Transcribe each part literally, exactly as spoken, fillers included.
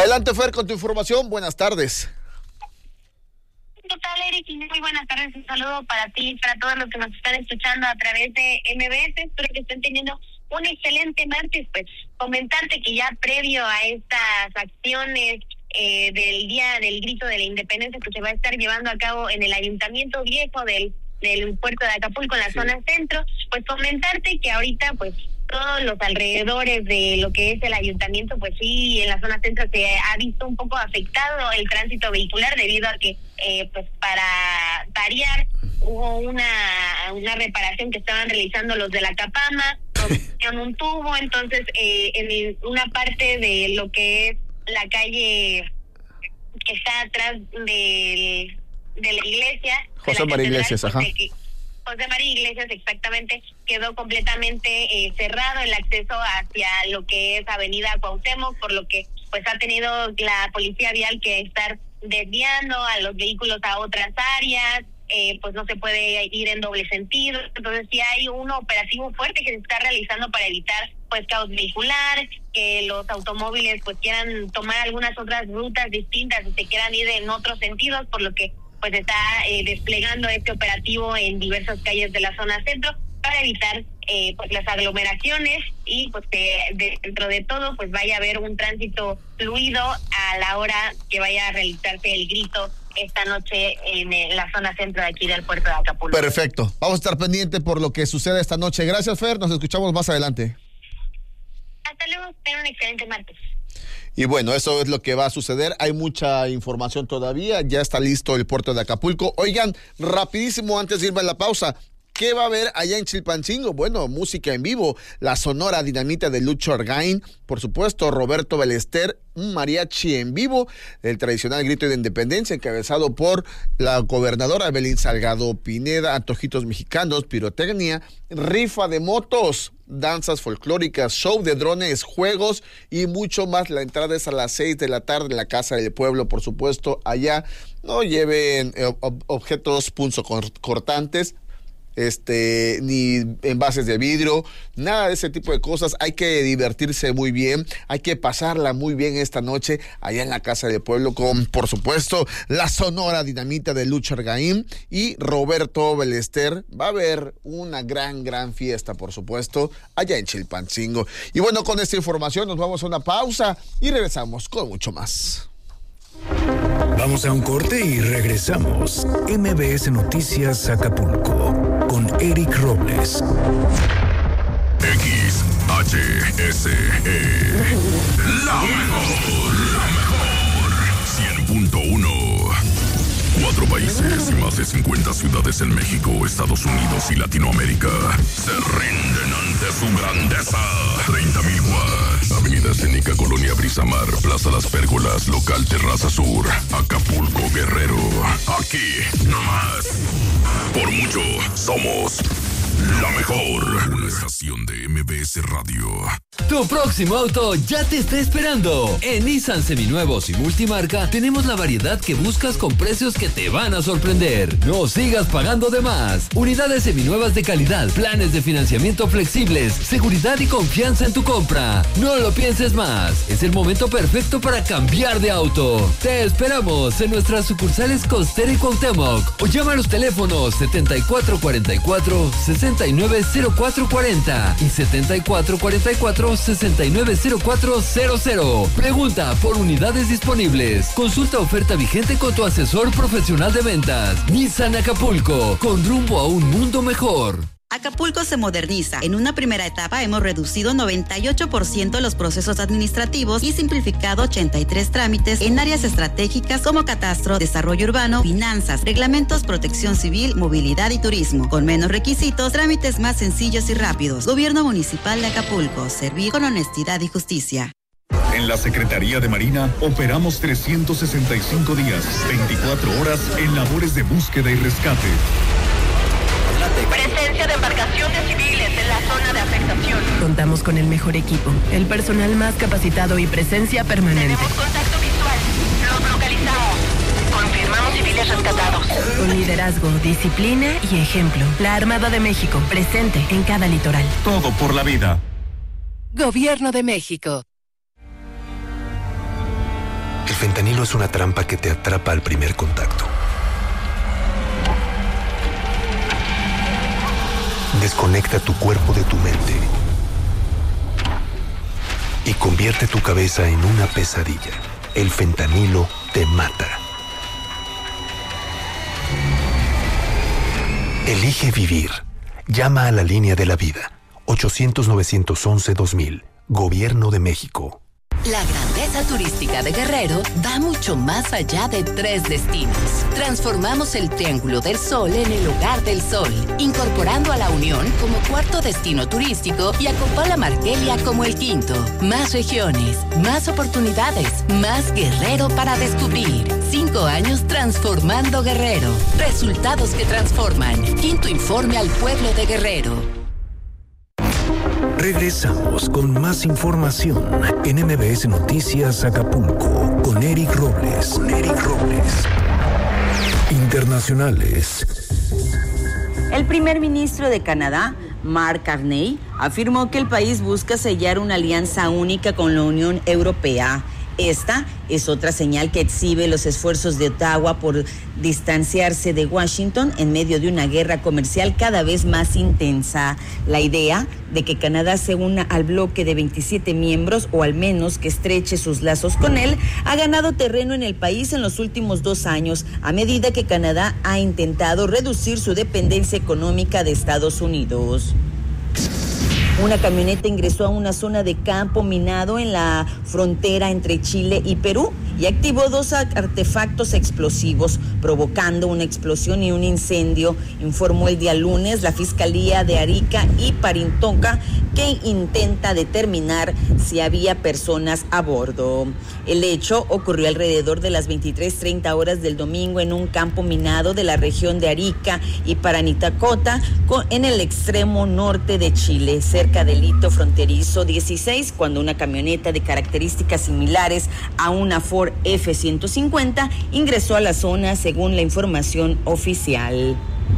Adelante, Fer, con tu información. Buenas tardes. ¿Qué tal, Eric? Muy buenas tardes. Un saludo para ti y para todos los que nos están escuchando a través de M B S. Espero que estén teniendo un excelente martes. Pues comentarte que ya previo a estas acciones eh, del Día del Grito de la Independencia que se va a estar llevando a cabo en el Ayuntamiento Viejo del, del puerto de Acapulco, en la sí. zona centro, pues comentarte que ahorita pues todos los alrededores de lo que es el ayuntamiento, pues sí, en la zona centro se ha visto un poco afectado el tránsito vehicular debido a que, eh, pues para variar, hubo una una reparación que estaban realizando los de la Capama, rompieron un tubo, entonces eh, en una parte de lo que es la calle que está atrás de, de la iglesia, José María Iglesias, ajá. De que, José María Iglesias, exactamente, quedó completamente eh, cerrado el acceso hacia lo que es Avenida Cuauhtémoc, por lo que pues ha tenido la policía vial que estar desviando a los vehículos a otras áreas, eh, pues no se puede ir en doble sentido, entonces sí hay un operativo fuerte que se está realizando para evitar pues caos vehicular, que los automóviles pues quieran tomar algunas otras rutas distintas y se quieran ir en otros sentidos, por lo que pues está eh, desplegando este operativo en diversas calles de la zona centro para evitar eh, pues las aglomeraciones y pues que de, dentro de todo pues vaya a haber un tránsito fluido a la hora que vaya a realizarse el grito esta noche en eh, la zona centro de aquí del puerto de Acapulco. Perfecto, vamos a estar pendientes por lo que sucede esta noche. Gracias, Fer, nos escuchamos más adelante. Hasta luego, tengan un excelente martes. Y bueno, eso es lo que va a suceder. Hay mucha información todavía. Ya está listo el puerto de Acapulco. Oigan, rapidísimo antes de irme a la pausa. ¿Qué va a haber allá en Chilpancingo? Bueno, música en vivo, la Sonora Dinamita de Lucho Argaín, por supuesto, Roberto Belester, un mariachi en vivo, el tradicional grito de independencia encabezado por la gobernadora Evelyn Salgado Pineda, antojitos mexicanos, pirotecnia, rifa de motos, danzas folclóricas, show de drones, juegos y mucho más. La entrada es a las seis de la tarde en la Casa del Pueblo, por supuesto, allá. No lleven eh, ob- objetos punzocortantes, este, ni envases de vidrio, nada de ese tipo de cosas. Hay que divertirse muy bien, hay que pasarla muy bien esta noche allá en la Casa del Pueblo con, por supuesto, la Sonora Dinamita de Lucho Argaín y Roberto Belester. Va a haber una gran, gran fiesta, por supuesto, allá en Chilpancingo. Y bueno, con esta información nos vamos a una pausa y regresamos con mucho más. Vamos a un corte y regresamos. M B S Noticias Acapulco con Eric Robles. X H S E. La mejor, la mejor. cien punto uno. Cuatro países y más de cincuenta ciudades en México, Estados Unidos y Latinoamérica se rinden ante su grandeza. treinta mil watts. Avenida Escénica, Colonia Brisamar, Plaza Las Pérgolas, Local Terraza Sur, Acapulco, Guerrero. Aquí, nomás. Por mucho, somos la mejor. Una estación de M B S Radio. Tu próximo auto ya te está esperando. En Nissan Seminuevos y Multimarca tenemos la variedad que buscas con precios que te van a sorprender. No sigas pagando de más. Unidades seminuevas de calidad, planes de financiamiento flexibles, seguridad y confianza en tu compra. No lo pienses más. Es el momento perfecto para cambiar de auto. Te esperamos en nuestras sucursales Costera y Cuauhtémoc o llama a los teléfonos setenta y cuatro cuarenta y cuatro, sesenta y nueve cero cuatro cuarenta y setenta y cuatro cuarenta y cuatro, sesenta y nueve cero cuatro cero cero. Pregunta por unidades disponibles. Consulta oferta vigente con tu asesor profesional de ventas. Nissan Acapulco, con rumbo a un mundo mejor. Acapulco se moderniza. En una primera etapa hemos reducido noventa y ocho por ciento los procesos administrativos y simplificado ochenta y tres trámites en áreas estratégicas como catastro, desarrollo urbano, finanzas, reglamentos, protección civil, movilidad y turismo. Con menos requisitos, trámites más sencillos y rápidos. Gobierno Municipal de Acapulco. Servir con honestidad y justicia. En la Secretaría de Marina operamos trescientos sesenta y cinco días, veinticuatro horas en labores de búsqueda y rescate. Presencia de embarcaciones civiles en la zona de afectación. Contamos con el mejor equipo, el personal más capacitado y presencia permanente. Tenemos contacto visual. Los localizamos. Confirmamos civiles rescatados. Con liderazgo, disciplina y ejemplo. La Armada de México, presente en cada litoral. Todo por la vida. Gobierno de México. El fentanilo es una trampa que te atrapa al primer contacto. Desconecta tu cuerpo de tu mente y convierte tu cabeza en una pesadilla. El fentanilo te mata. Elige vivir. Llama a la línea de la vida. ochocientos, novecientos once, dos mil. Gobierno de México. La grandeza turística de Guerrero va mucho más allá de tres destinos. Transformamos el Triángulo del Sol en el Hogar del Sol, incorporando a La Unión como cuarto destino turístico y a Copala Marquelia como el quinto. Más regiones, más oportunidades, más Guerrero para descubrir. Cinco años transformando Guerrero. Resultados que transforman. Quinto informe al pueblo de Guerrero. Regresamos con más información en M B S Noticias Acapulco con Eric Robles. Con Eric Robles. Internacionales. El primer ministro de Canadá, Mark Carney, afirmó que el país busca sellar una alianza única con la Unión Europea. Esta es otra señal que exhibe los esfuerzos de Ottawa por distanciarse de Washington en medio de una guerra comercial cada vez más intensa. La idea de que Canadá se una al bloque de veintisiete miembros, o al menos que estreche sus lazos con él, ha ganado terreno en el país en los últimos dos años, a medida que Canadá ha intentado reducir su dependencia económica de Estados Unidos. Una camioneta ingresó a una zona de campo minado en la frontera entre Chile y Perú y activó dos artefactos explosivos, provocando una explosión y un incendio, informó el día lunes la Fiscalía de Arica y Parintoca, que intenta determinar si había personas a bordo. El hecho ocurrió alrededor de las veintitrés treinta horas del domingo en un campo minado de la región de Arica y Paranitacota, en el extremo norte de Chile, cerca del hito fronterizo dieciséis, cuando una camioneta de características similares a una Ford F ciento cincuenta ingresó a la zona, según la información oficial.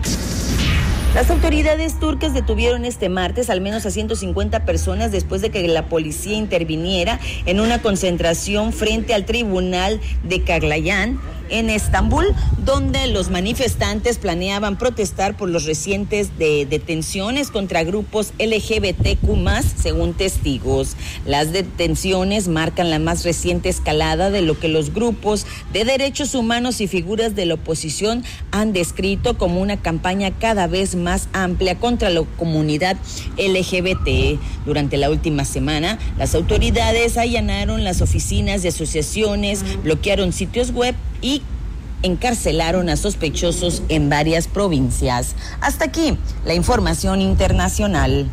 Las autoridades turcas detuvieron este martes al menos a ciento cincuenta personas después de que la policía interviniera en una concentración frente al tribunal de Caglayan en Estambul, donde los manifestantes planeaban protestar por los recientes de detenciones contra grupos L G B T Q más, según testigos. Las detenciones marcan la más reciente escalada de lo que los grupos de derechos humanos y figuras de la oposición han descrito como una campaña cada vez más amplia contra la comunidad L G B T. Durante la última semana, las autoridades allanaron las oficinas de asociaciones, bloquearon sitios web y encarcelaron a sospechosos en varias provincias. Hasta aquí la información internacional.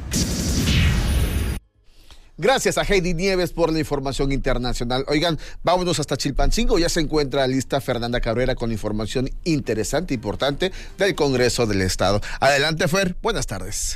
Gracias a Heidi Nieves por la información internacional. Oigan, vámonos hasta Chilpancingo. Ya se encuentra lista Fernanda Cabrera con información interesante e importante del Congreso del Estado. Adelante, Fer. Buenas tardes.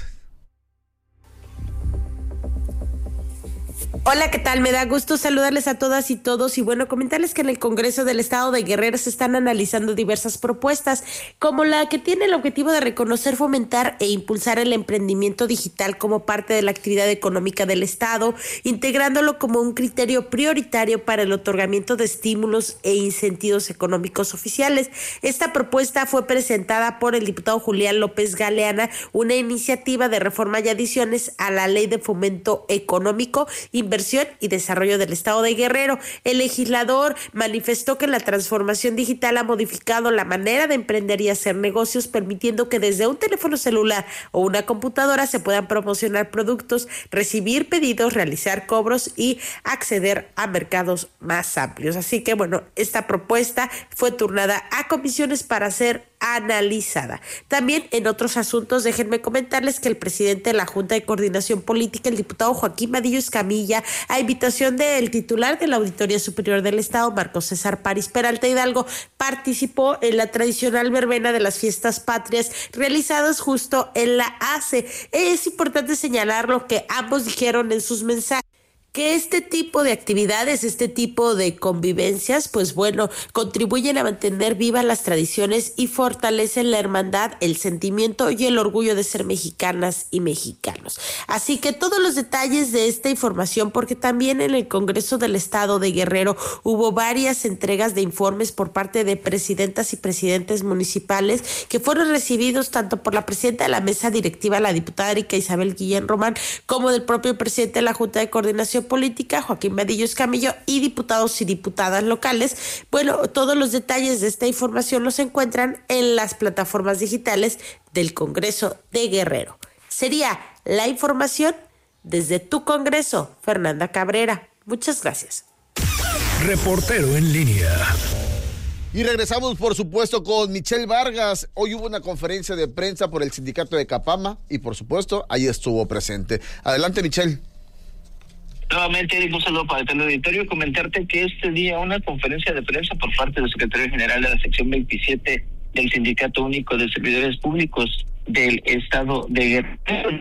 Hola, ¿qué tal? Me da gusto saludarles a todas y todos y bueno, comentarles que en el Congreso del Estado de Guerrero se están analizando diversas propuestas, como la que tiene el objetivo de reconocer, fomentar e impulsar el emprendimiento digital como parte de la actividad económica del Estado, integrándolo como un criterio prioritario para el otorgamiento de estímulos e incentivos económicos oficiales. Esta propuesta fue presentada por el diputado Julián López Galeana, una iniciativa de reforma y adiciones a la Ley de Fomento Económico, Inversión y Desarrollo del Estado de Guerrero. El legislador manifestó que la transformación digital ha modificado la manera de emprender y hacer negocios, permitiendo que desde un teléfono celular o una computadora se puedan promocionar productos, recibir pedidos, realizar cobros y acceder a mercados más amplios. Así que bueno, esta propuesta fue turnada a comisiones para ser analizada. También en otros asuntos, déjenme comentarles que el presidente de la Junta de Coordinación Política, el diputado Joaquín Vadillo Escamilla, a invitación del titular de la Auditoría Superior del Estado, Marco César París Peralta Hidalgo, participó en la tradicional verbena de las fiestas patrias realizadas justo en la A C E. Es importante señalar lo que ambos dijeron en sus mensajes, que este tipo de actividades, este tipo de convivencias, pues bueno, contribuyen a mantener vivas las tradiciones y fortalecen la hermandad, el sentimiento y el orgullo de ser mexicanas y mexicanos. Así que todos los detalles de esta información, porque también en el Congreso del Estado de Guerrero hubo varias entregas de informes por parte de presidentas y presidentes municipales que fueron recibidos tanto por la presidenta de la mesa directiva, la diputada Erika Isabel Guillén Román, como del propio presidente de la Junta de Coordinación Política, Joaquín Vadillo Escamillo, y diputados y diputadas locales. Bueno, todos los detalles de esta información los encuentran en las plataformas digitales del Congreso de Guerrero. Sería la información desde tu Congreso, Fernanda Cabrera. Muchas gracias. Reportero en línea. Y regresamos, por supuesto, con Michelle Vargas. Hoy hubo una conferencia de prensa por el sindicato de Capama y, por supuesto, ahí estuvo presente. Adelante, Michelle. Nuevamente, Eric, un saludo para el auditorio. Comentarte que este día una conferencia de prensa por parte del secretario general de la sección veintisiete del Sindicato Único de Servidores Públicos del Estado de Guerrero,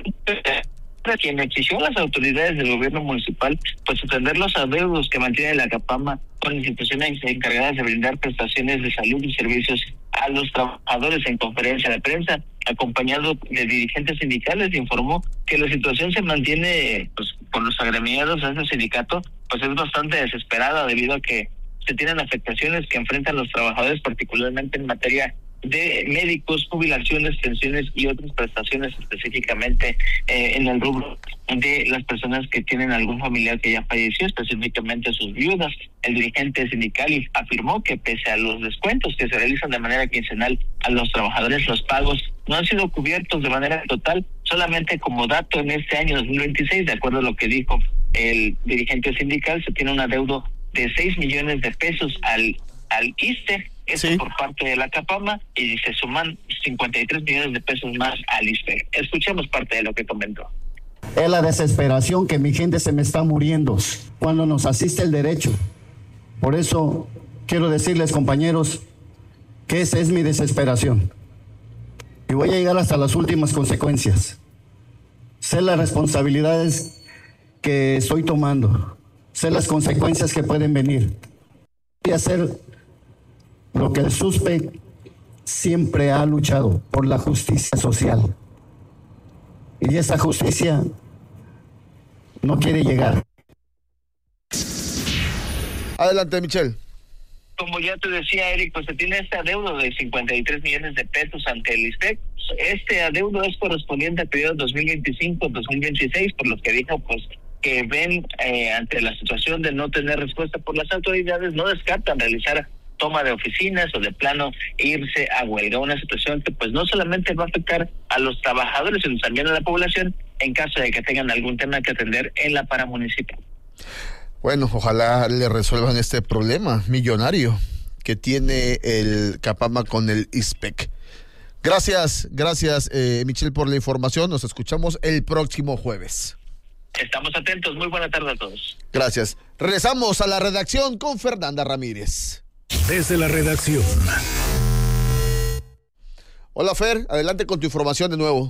quien exigió a las autoridades del gobierno municipal pues atender los adeudos que mantiene la Capama con instituciones encargadas de brindar prestaciones de salud y servicios a los trabajadores. En conferencia de prensa, acompañado de dirigentes sindicales, informó que la situación se mantiene pues por los agremiados a este sindicato, pues es bastante desesperada debido a que se tienen afectaciones que enfrentan los trabajadores, particularmente en materia de médicos, jubilaciones, pensiones y otras prestaciones, específicamente eh, en el rubro de las personas que tienen algún familiar que ya falleció, específicamente sus viudas. El dirigente sindical afirmó que pese a los descuentos que se realizan de manera quincenal a los trabajadores, los pagos no han sido cubiertos de manera total. Solamente como dato, en este año dos mil veintiséis, de acuerdo a lo que dijo el dirigente sindical, se tiene un adeudo de seis millones de pesos al, al I S S S T E, esto sí, por parte de la Capama, y se suman cincuenta y tres millones de pesos más al I S S S T E. Escuchemos parte de lo que comentó. Es la desesperación que mi gente se me está muriendo cuando nos asiste el derecho. Por eso quiero decirles, compañeros, que esa es mi desesperación. Y voy a llegar hasta las últimas consecuencias. Sé las responsabilidades que estoy tomando. Sé las consecuencias que pueden venir. Voy a hacer lo que el S U S P E siempre ha luchado, por la justicia social. Y esa justicia no quiere llegar. Adelante, Michelle. Como ya te decía, Eric, pues se tiene este adeudo de cincuenta y tres millones de pesos ante el I S S S T E. Este adeudo es correspondiente al periodo dos mil veinticinco dos mil veintiséis, por lo que dijo pues que ven eh, ante la situación de no tener respuesta por las autoridades, no descartan realizar toma de oficinas o de plano irse a huelga, una situación que pues no solamente va a afectar a los trabajadores, sino también a la población en caso de que tengan algún tema que atender en la paramunicipal. Bueno, ojalá le resuelvan este problema millonario que tiene el Capama con el I S P E C. Gracias, gracias eh, Michelle por la información. Nos escuchamos el próximo jueves. Estamos atentos. Muy buena tarde a todos. Gracias. Regresamos a la redacción con Fernanda Ramírez. Desde la redacción. Hola, Fer, adelante con tu información de nuevo.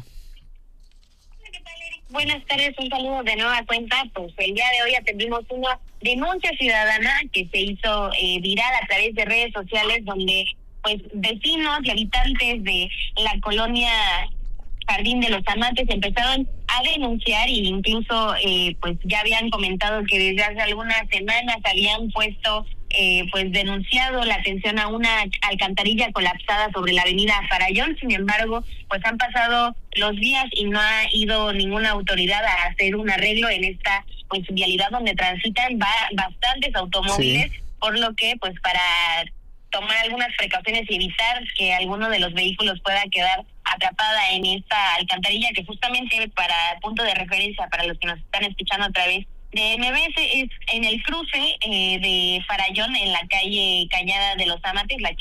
Buenas tardes, un saludo de nueva cuenta. Pues el día de hoy atendimos una denuncia ciudadana que se hizo eh, viral a través de redes sociales, donde pues vecinos y habitantes de la colonia Jardín de los Amantes empezaron a denunciar, e incluso eh, pues ya habían comentado que desde hace algunas semanas habían puesto eh, pues denunciado la atención a una alcantarilla colapsada sobre la avenida Farallón. Sin embargo, pues han pasado los días y no ha ido ninguna autoridad a hacer un arreglo en esta pues vialidad donde transitan va- bastantes automóviles, sí, por lo que pues para tomar algunas precauciones y evitar que alguno de los vehículos pueda quedar atrapada en esta alcantarilla, que justamente para punto de referencia para los que nos están escuchando a través de M B S es en el cruce eh, de Farallón, en la calle Cañada de los Amantes, la que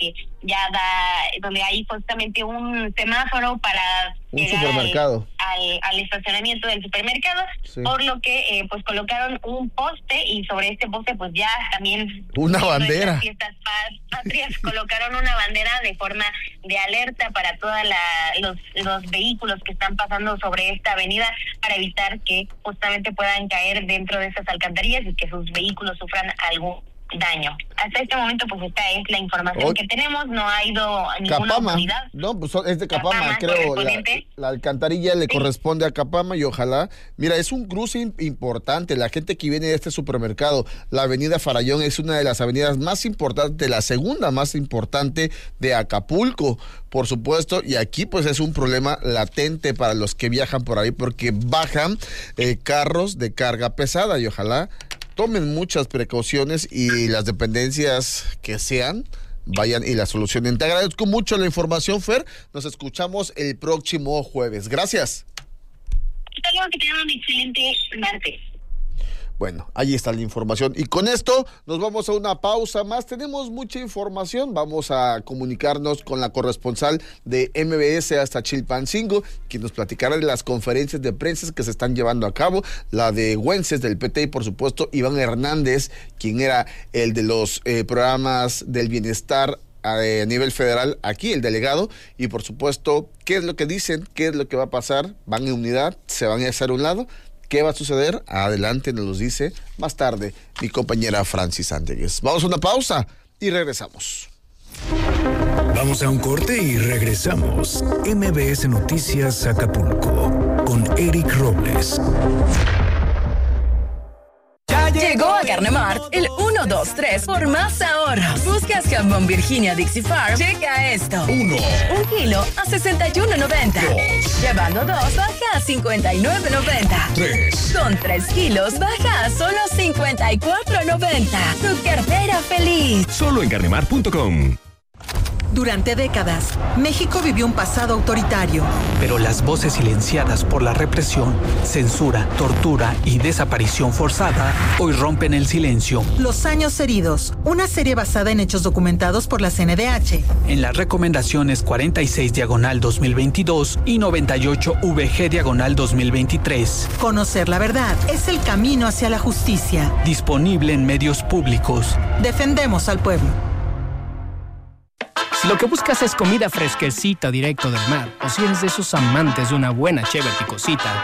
ya da, donde hay justamente un semáforo para un llegar supermercado. Al, al, al estacionamiento del supermercado, sí. Por lo que eh, pues colocaron un poste y sobre este poste pues ya también una bandera. Las fiestas patrias colocaron una bandera de forma de alerta para todos los, los vehículos que están pasando sobre esta avenida para evitar que justamente puedan caer dentro de estas alcantarillas y que sus vehículos sufran algún daño. Hasta este momento pues esta es la información oh. que tenemos, no ha ido a ninguna Capama. autoridad. No, pues es de Capama, Capama creo. La, la alcantarilla le sí. corresponde a Capama y ojalá. Mira, es un cruce importante. La gente que viene de este supermercado, la avenida Farallón es una de las avenidas más importantes, la segunda más importante de Acapulco, por supuesto, y aquí pues es un problema latente para los que viajan por ahí porque bajan eh, carros de carga pesada y ojalá tomen muchas precauciones y las dependencias que sean vayan y la solucionen. Te agradezco mucho la información, Fer. Nos escuchamos el próximo jueves. Gracias. Hasta luego, que tengan un excelente martes. Bueno, ahí está la información. Y con esto nos vamos a una pausa más. Tenemos mucha información. Vamos a comunicarnos con la corresponsal de M B S hasta Chilpancingo, quien nos platicará de las conferencias de prensa que se están llevando a cabo. La de Güences del P T y, por supuesto, Iván Hernández, quien era el de los eh, programas del bienestar a nivel federal, aquí el delegado, y por supuesto, ¿qué es lo que dicen? ¿Qué es lo que va a pasar? ¿Van en unidad? ¿Se van a hacer a un lado? ¿Qué va a suceder? Adelante nos los dice más tarde mi compañera Francis Ángeles. Vamos a una pausa y regresamos. Vamos a un corte y regresamos. M B S Noticias Acapulco con Eric Robles. Llegó a Carnemart el uno, dos, tres por más ahorros. Buscas jamón Virginia Dixie Farm. Checa esto. Uno. Un kilo a sesenta y uno noventa. Dos. Llevando dos, baja a cincuenta y nueve noventa. Tres. Con tres kilos, baja a solo cincuenta y cuatro noventa. Tu cartera feliz. Solo en carnemart punto com. Durante décadas, México vivió un pasado autoritario. Pero las voces silenciadas por la represión, censura, tortura y desaparición forzada hoy rompen el silencio. Los años heridos, una serie basada en hechos documentados por la C N D H. En las recomendaciones cuarenta y seis diagonal dos mil veintidós y noventa y ocho V G diagonal dos mil veintitrés. Conocer la verdad es el camino hacia la justicia. Disponible en medios públicos. Defendemos al pueblo. Si lo que buscas es comida fresquecita directo del mar, o si eres de esos amantes de una buena chévere picosita,